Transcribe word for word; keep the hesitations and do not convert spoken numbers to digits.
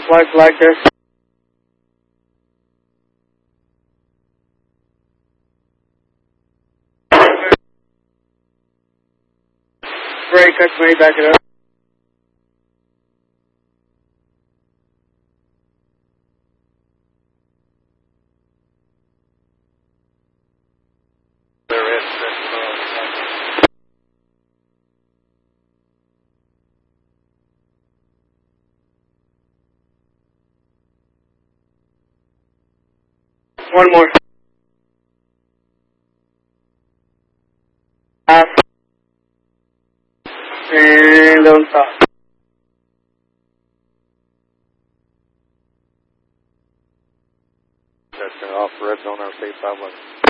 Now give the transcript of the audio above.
White flag there. Brake, that's me, back it up. One more. Half. And don't stop. That's off red zone, our safe five one.